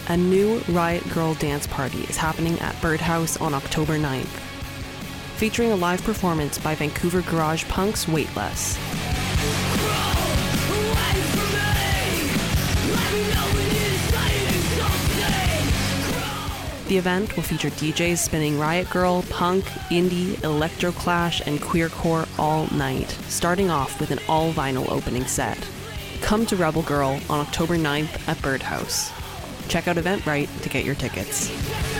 a new Riot Girl dance party is happening at Birdhouse on October 9th, featuring a live performance by Vancouver garage punks Weightless. The event will feature DJs spinning Riot Girl, punk, indie, electroclash, and queercore all night, starting off with an all-vinyl opening set. Come to Rebel Girl on October 9th at Birdhouse. Check out Eventbrite to get your tickets.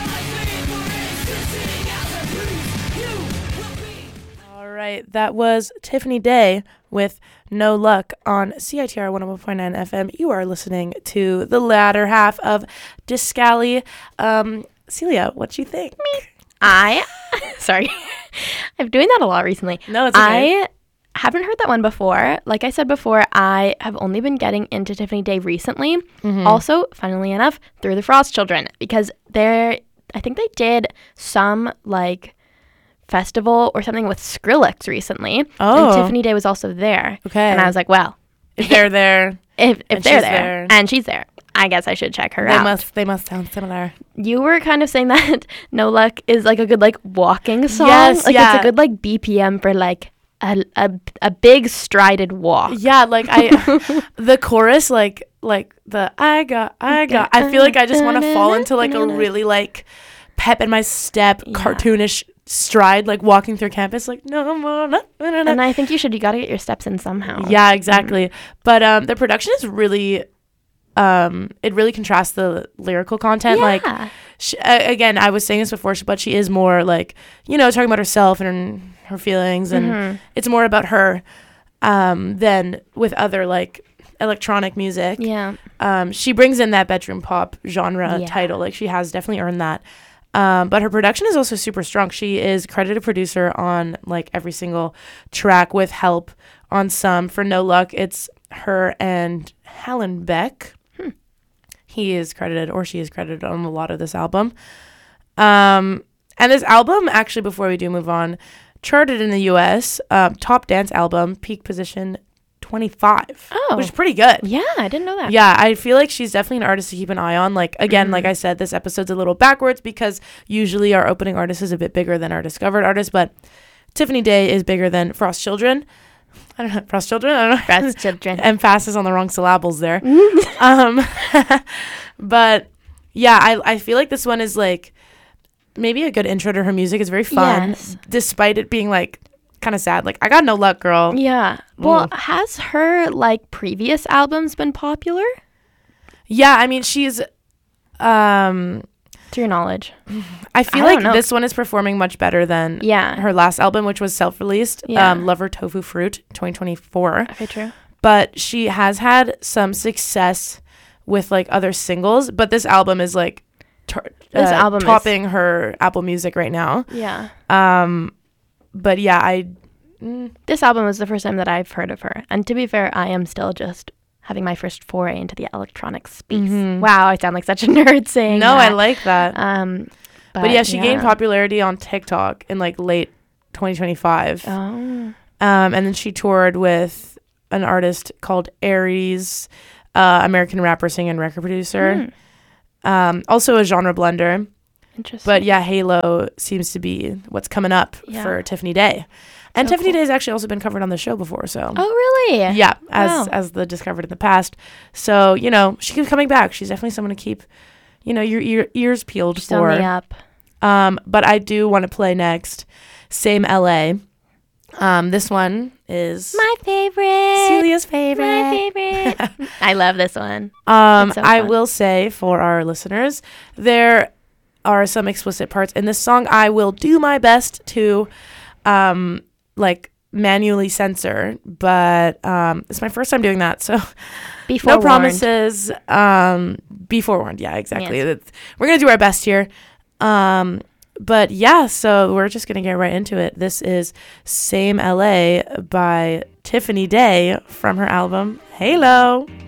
All right, that was Tiffany Day with No Luck on CITR 101.9 FM. You are listening to the latter half of Discali. Celia, what you think? Sorry, I'm doing that a lot recently. No, it's okay. I haven't heard that one before. Like I said before, I have only been getting into Tiffany Day recently. Mm-hmm. Also, funnily enough, through the Frost Children, because I think they did some like festival or something with Skrillex recently. Oh. And Tiffany Day was also there. Okay. And I was like, well, if they're there, if they're she's there and she's there, I guess I should check her out. They must sound similar. You were kind of saying that No Luck is like a good like walking song. Yes, like yeah. it's a good like BPM for like a big strided walk. Yeah, like the chorus, like the I got. I feel like I just want to fall into like a really like pep in my step, cartoonish stride, like walking through campus, like no more. And I think you gotta get your steps in somehow. Yeah, exactly. But the production is really, it really contrasts the lyrical content. Yeah. Like, again, I was saying this before, but she is more like, talking about herself and her feelings, and it's more about her than with other like electronic music. Yeah. She brings in that bedroom pop genre title. Like, she has definitely earned that. But her production is also super strong. She is credited producer on like every single track, with help on some. For No Luck, it's her and Helen Beck. He is credited, or she is credited, on a lot of this album. And this album, actually, before we do move on, charted in the US, top dance album, peak position 25, which is pretty good. Yeah, I didn't know that. Yeah, I feel like she's definitely an artist to keep an eye on. Like, again, like I said, this episode's a little backwards because usually our opening artist is a bit bigger than our discovered artist, but Tiffany Day is bigger than Frost Children. I don't know. Frost Children? I don't know. Frost Children. Emphasis on the wrong syllables there. But yeah, I feel like this one is like maybe a good intro to her music. It's very fun, despite it being like kind of sad. Like, I got no luck, girl. Yeah. Well, has her like previous albums been popular? Yeah, I mean, she's to your knowledge, I feel like this one is performing much better than her last album, which was self-released. Lover Tofu Fruit 2024. Okay, true. But she has had some success with like other singles, but this album is like topping her Apple Music right now. Yeah. But yeah, this album was the first time that I've heard of her, and to be fair, I am still just having my first foray into the electronic space. Wow, I sound like such a nerd saying that. I like that. But yeah, she gained popularity on TikTok in like late 2025. And then she toured with an artist called Aries, American rapper, singer, and record producer. Also a genre blender. Interesting. But yeah, Halo seems to be what's coming up for Tiffany Day. And Tiffany Day has actually also been covered on the show before, so. Oh, really? Yeah, as the discovered in the past. So, she keeps coming back. She's definitely someone to keep, your ears peeled for. Me up. But I do want to play next Same LA. This one is my favorite. Celia's favorite. My favorite. I love this one. I will say for our listeners, there are some explicit parts in this song. I will do my best to manually censor, but it's my first time doing that, so no promises. Be forewarned. Yeah, exactly. Yes. We're gonna do our best here. But yeah, so we're just gonna get right into it. This is Same LA by Tiffany Day from her album Halo.